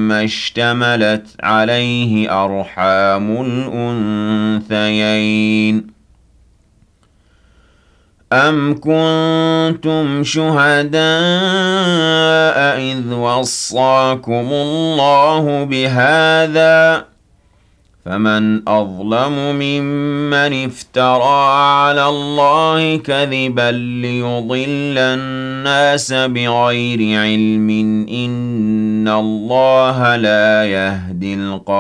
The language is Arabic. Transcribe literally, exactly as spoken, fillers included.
ما اشتملت عليه أرحام الأنثيين أَمْ كُنتُمْ شُهَدَاءَ إِذْ وَصَّاكُمُ اللَّهُ بِهَٰذَا ۚ فَمَنْ أَظْلَمُ مِمَّنِ افْتَرَىٰ عَلَى اللَّهِ كَذِبًا لِّيُضِلَّ النَّاسَ بِغَيْرِ عِلْمٍ ۗ إِنَّ اللَّهَ لَا يَهْدِي الْقَوْمَ